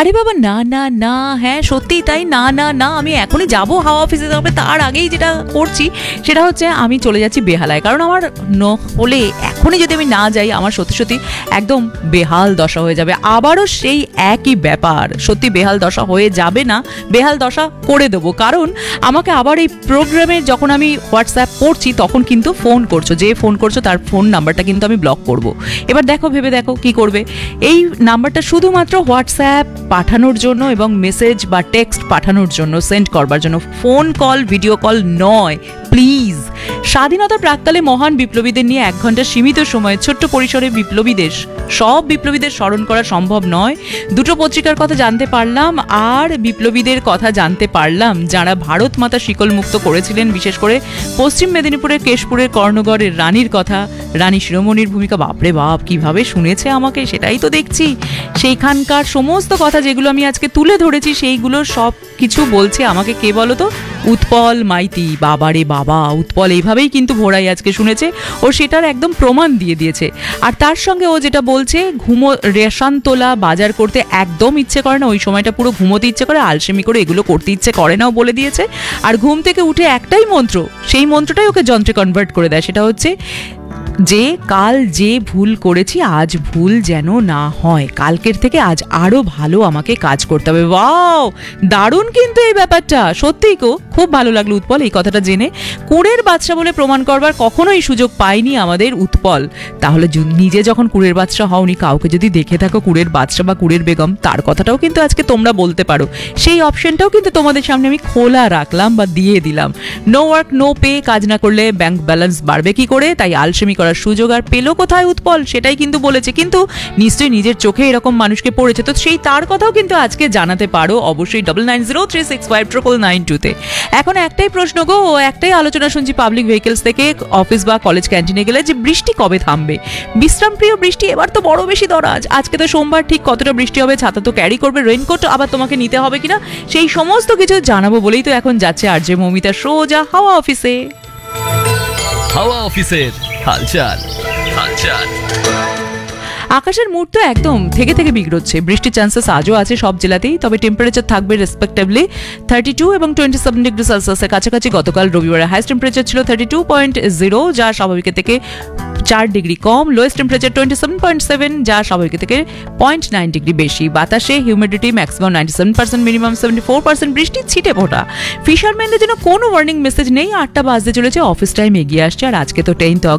আরে বাবা, না না না, হ্যাঁ সত্যিই তাই, না না না, আমি এখনই যাবো হাওয়া অফিসে, তবে তার আগেই যেটা করছি সেটা হচ্ছে আমি চলে যাচ্ছি বেহালায়। কারণ আমার হলে এখনই যদি আমি না যাই, আমার সত্যি সত্যি একদম বেহাল দশা হয়ে যাবে। আবারও সেই একই ব্যাপার, সত্যি বেহাল দশা হয়ে যাবে না, বেহাল দশা করে দেবো। কারণ আমাকে আবার এই প্রোগ্রামে যখন আমি হোয়াটসঅ্যাপ করছি তখন কিন্তু ফোন করছো, যে ফোন করছো তার ফোন নাম্বারটা কিন্তু আমি ব্লক করব। এবার দেখো, ভেবে দেখো কি করবে। এই নাম্বারটা শুধুমাত্র হোয়াটসঅ্যাপ পাঠানোর জন্য এবং মেসেজ বা টেক্সট পাঠানোর জন্য, সেন্ড করবার জন্য, ফোন কল ভিডিও কল নয় প্লিজ। স্বাধীনতার প্রাক্কালে মহান বিপ্লবীদের নিয়ে 1 ঘন্টা সীমিত সময়ে ছোট্ট পরিসরে সব বিপ্লবীদের স্মরণ করা সম্ভব নয়। দুটো পত্রিকার কথা জানতে পারলাম, আর বিপ্লবীদের কথা জানতে পারলাম যারা ভারত মাতা শিকল মুক্ত করেছিলেন। বিশেষ করে পশ্চিম মেদিনীপুরের কেশপুরের কর্ণগড়ের রানীর কথা, রানী শিরোমণির ভূমিকা। বাপরে বাপ, কিভাবে শুনেছে আমাকে, সেটাই তো দেখছি। সেইখানকার সমস্ত কথা যেগুলো আমি আজকে তুলে ধরেছি, সেইগুলো সব কিছু বলছে আমাকে কে বলো তো? উৎপল মাইতি। বাবারে বাবা, উৎপল এইভাবেই কিন্তু ভোরাই আজকে শুনেছে, ও সেটার একদম প্রমাণ দিয়ে দিয়েছে। আর তার সঙ্গে ও যেটা বলছে, রেশন তোলা বাজার করতে একদম ইচ্ছে করে না, ওই সময়টা পুরো ঘুমোতে ইচ্ছে করে, আলসেমি করে এগুলো করতে ইচ্ছে করে নাও বলে দিয়েছে। আর ঘুম থেকে উঠে একটাই মন্ত্র, সেই মন্ত্রটাই ওকে যন্ত্রে কনভার্ট করে দেয়, সেটা হচ্ছে যে কাল যে ভুল করেছি আজ ভুল যেন না হয়, কালকের থেকে আজ আরো ভালো আমাকে কাজ করতে হবে। ওয়াও, দারুণ কিন্তু এই ব্যাপারটা, সত্যিই খুব ভালো লাগলো উৎপল এই কথাটা জেনে। কুড়ের বাচ্চা বলে প্রমাণ করবার কখনোই সুযোগ পায়নি আমাদের উৎপল। তাহলে নিজে যখন কুড়ের বাচ্চা হওনি, কাউকে যদি দেখে থাকো কুড়ের বাচ্চা বা কুড়ের বেগম, তার কথাটাও কিন্তু আজকে তোমরা বলতে পারো। সেই অপশনটাও কিন্তু তোমাদের সামনে আমি খোলা রাখলাম বা দিয়ে দিলাম। নো ওয়ার্ক নো পে, কাজ না করলে ব্যাংক ব্যালেন্স বাড়বে কি করে, তাই আলসেমি করার সুযোগ আর পেলো কোথায় উৎপল, সেটাই কিন্তু বলেছে। কিন্তু নিশ্চয়ই নিজের চোখে এরকম মানুষকে পড়েছে, তো সেই তার কথাও কিন্তু আজকে জানাতে পারো অবশ্যই 9903659992-তে। এখন একটাই প্রশ্ন গো, একটাই আলোচনা শুনছি পাবলিক ভেহিকেলস থেকে, অফিস বা কলেজ ক্যান্টিনে গেলে, যে বৃষ্টি কবে থামবে। বিশ্রামপ্রিয় বৃষ্টি এবার তো বড় বেশি দরাজ। আজকে তো সোমবার, ঠিক কতটা বৃষ্টি হবে, ছাতা তো ক্যারি করবে, রেইনকোট আবার তোমাকে নিতে হবে কিনা, সেই সমস্ত কিছু জানাবো বলেই তো এখন যাচ্ছে আরজে মৌমিতা সোজা হাওয়া অফিসে। হাওয়া অফিসের হালচাল। আকাশের মুড তো একদম থেকে থেকে বিগড়চ্ছে। বৃষ্টির চান্সেস আজও আছে সব জেলাতেই, তবে টেম্পারেচার থাকবে রেসপেক্টিভলি 32 এবং 27 ডিগ্রি সেলসিয়াসের কাছাকাছি। গতকাল রবিবারে হাইস্ট টেম্পারেচার ছিল 32.0, যা স্বাভাবিকের থেকে 4 ডিগ্রি কম। লোয়েস্ট টেম্পারেচার 27.7, যা স্বাভাবিকের থেকে 0.9 ডিগ্রি বেশি। বাতাসে হিউমিডিটি ম্যাক্সিমাম 97%, মিনিমাম 74%, বৃষ্টি ছিটে ফোটা। ফিশারম্যানদের জন্য কোনো ওয়ার্নিং মেসেজ নেই, 8টা বাজতে চলেছে, অফিস টাইম এগিয়ে আসছে। আর আজকে তো 10th